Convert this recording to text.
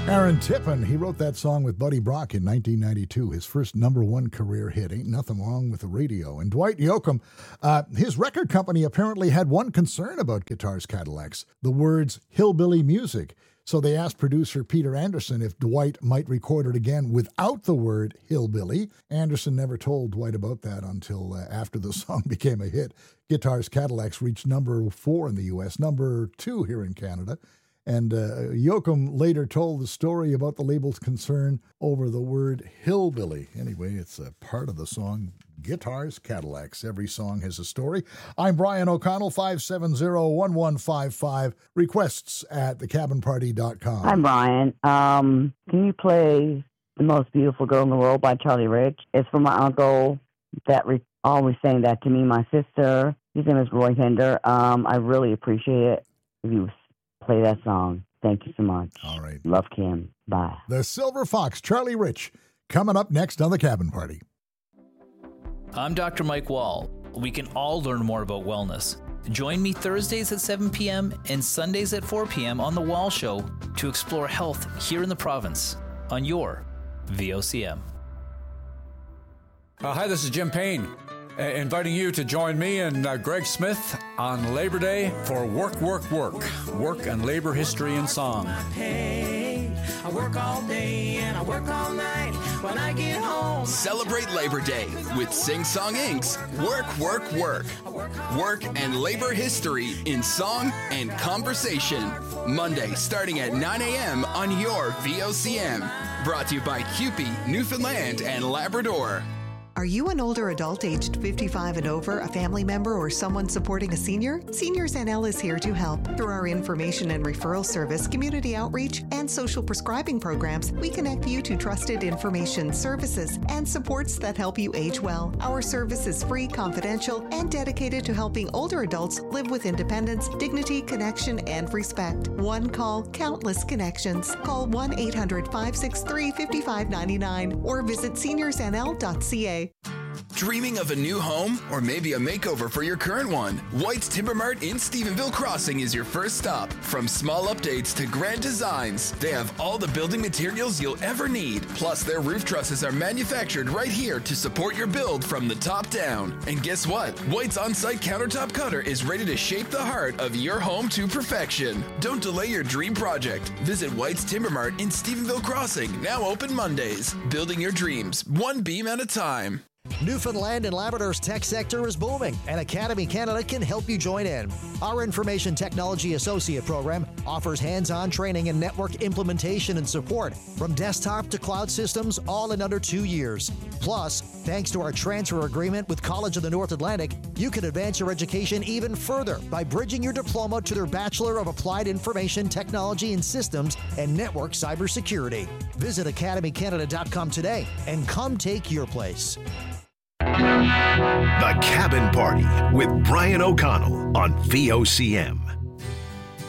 Aaron Tippin, he wrote that song with Buddy Brock in 1992, his first number one career hit, Ain't Nothing Wrong with the Radio. And Dwight Yoakam, his record company apparently had one concern about Guitars Cadillacs, the words hillbilly music. So they asked producer Peter Anderson if Dwight might record it again without the word hillbilly. Anderson never told Dwight about that until after the song became a hit. Guitars Cadillacs reached number 4 in the U.S., number 2 here in Canada. And Yoakam later told the story about the label's concern over the word hillbilly. Anyway, it's a part of the song Guitars Cadillacs. Every song has a story. I'm Brian O'Connell, 570-1155. Requests at thecabinparty.com. Hi, Brian. Can you play The Most Beautiful Girl in the World by Charlie Rich? It's for my uncle that always saying that to me. My sister, his name is Roy Hinder. I really appreciate it if you play that song. Thank you so much. All right. Love, Kim. Bye. The Silver Fox, Charlie Rich, coming up next on The Cabin Party. I'm Dr. Mike Wall. We can all learn more about wellness. Join me Thursdays at 7 p.m. and Sundays at 4 p.m. on The Wall Show to explore health here in the province on your VOCM. Hi, this is Jim Payne, inviting you to join me and Greg Smith on Labor Day for Work, Work, Work. Work and labor history and song. I work all day and I work all night when I get home. Celebrate Labor Day with Sing Song Inc.'s Work, Work, Work. Work and labor history in song and conversation. Monday starting at 9 a.m. on your VOCM. Brought to you by CUPE, Newfoundland and Labrador. Are you an older adult aged 55 and over, a family member, or someone supporting a senior? Seniors NL is here to help. Through our information and referral service, community outreach, and social prescribing programs, we connect you to trusted information, services, and supports that help you age well. Our service is free, confidential, and dedicated to helping older adults live with independence, dignity, connection, and respect. One call, countless connections. Call 1-800-563-5599 or visit seniorsnl.ca. Dreaming of a new home or maybe a makeover for your current one? White's Timber Mart in Stephenville Crossing is your first stop. From small updates to grand designs, they have all the building materials you'll ever need. Plus, their roof trusses are manufactured right here to support your build from the top down. And guess what? White's on-site countertop cutter is ready to shape the heart of your home to perfection. Don't delay your dream project. Visit White's Timber Mart in Stephenville Crossing, now open Mondays. Building your dreams, one beam at a time. Newfoundland and Labrador's tech sector is booming, and Academy Canada can help you join in. Our Information Technology Associate program offers hands-on training and network implementation and support from desktop to cloud systems, all in under 2 years. Plus, thanks to our transfer agreement with College of the North Atlantic, you can advance your education even further by bridging your diploma to their Bachelor of Applied Information Technology and Systems and Network Cybersecurity. Visit academycanada.com today and come take your place. The Cabin Party with Brian O'Connell on VOCM.